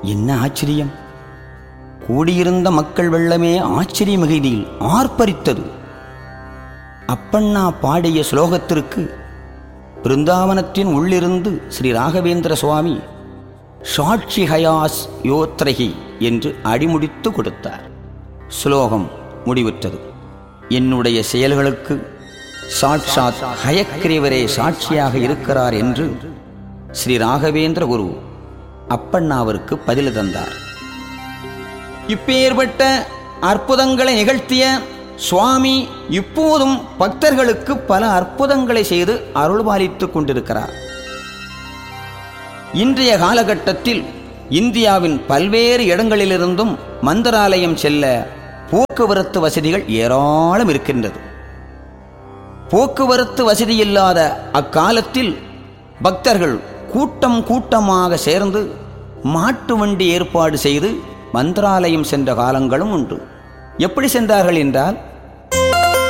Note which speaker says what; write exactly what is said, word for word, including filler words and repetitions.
Speaker 1: என்ன ஆச்சரியம்! கூடியிருந்த மக்கள் வெள்ளமே ஆச்சரிய மிகுதியில் ஆர்ப்பரித்தது. அப்பண்ணா பாடிய ஸ்லோகத்திற்கு பிருந்தாவனத்தின் உள்ளிருந்து ஸ்ரீ ராகவேந்திர சுவாமி சாட்சி ஹயாஸ் யோத்ரஹி என்று அடிமுடித்து கொடுத்தார். ஸ்லோகம் முடிவுற்றது. என்னுடைய செயல்களுக்கு சாட்சாத் ஹயக்கிரீவரே சாட்சியாக இருக்கிறார் என்று ஸ்ரீ ராகவேந்திர குரு அப்பண்ணாவிற்கு பதில் தந்தார். இப்பேற்பட்ட அற்புதங்களை நிகழ்த்திய சுவாமி இப்போதும் பக்தர்களுக்கு பல அற்புதங்களை செய்து அருள்பாலித்துக் கொண்டிருக்கிறார். இன்றைய காலகட்டத்தில் இந்தியாவின் பல்வேறு இடங்களிலிருந்தும் மந்திராலயம் செல்ல போக்குவரத்து வசதிகள் ஏராளம் இருக்கின்றது. போக்குவரத்து வசதி இல்லாத அக்காலத்தில் பக்தர்கள் கூட்டம் கூட்டமாக சேர்ந்து மாட்டு வண்டி ஏற்பாடு செய்து மந்திராலயம் சென்ற காலங்களும் உண்டு. எப்படி சென்றார்கள் என்றால்,